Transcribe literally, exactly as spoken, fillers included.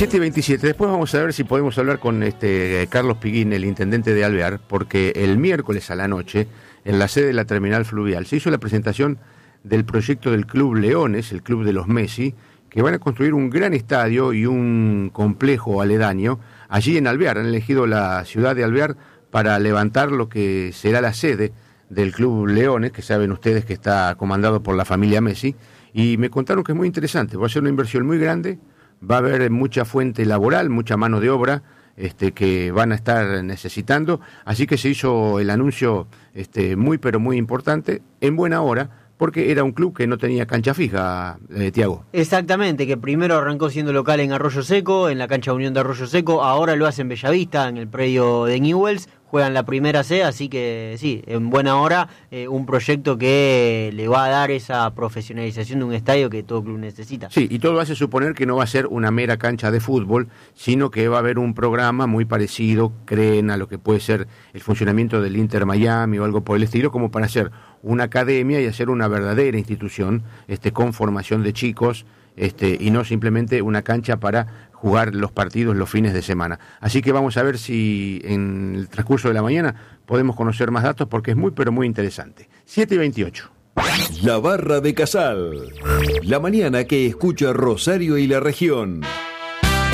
siete y veintisiete. Después vamos a ver si podemos hablar con este Carlos Piguín, el intendente de Alvear, porque el miércoles a la noche, en la sede de la terminal fluvial, se hizo la presentación del proyecto del Club Leones, el Club de los Messi, que van a construir un gran estadio y un complejo aledaño allí en Alvear. Han elegido la ciudad de Alvear para levantar lo que será la sede del Club Leones, que saben ustedes que está comandado por la familia Messi, y me contaron que es muy interesante, va a ser una inversión muy grande, va a haber mucha fuente laboral, mucha mano de obra este, que van a estar necesitando, así que se hizo el anuncio este, muy pero muy importante, en buena hora, porque era un club que no tenía cancha fija, eh, Tiago. Exactamente, que primero arrancó siendo local en Arroyo Seco, en la cancha Unión de Arroyo Seco, ahora lo hace en Bellavista, en el predio de Newells, juegan la primera C, así que sí, en buena hora, eh, un proyecto que le va a dar esa profesionalización de un estadio que todo club necesita. Sí, y todo hace suponer que no va a ser una mera cancha de fútbol, sino que va a haber un programa muy parecido, creen, a lo que puede ser el funcionamiento del Inter Miami o algo por el estilo, como para hacer una academia y hacer una verdadera institución este, con formación de chicos, este, y no simplemente una cancha para jugar los partidos los fines de semana. Así que vamos a ver si en el transcurso de la mañana podemos conocer más datos, porque es muy pero muy interesante. siete y veintiocho. La Barra de Casal. La mañana que escucha Rosario y la región.